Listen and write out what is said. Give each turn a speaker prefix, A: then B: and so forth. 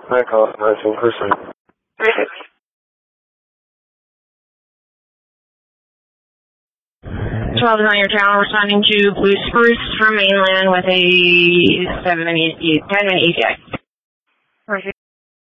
A: I call 19%.
B: 12 is on your channel, responding to Blue Spruce from mainland with a 10-minute ETA.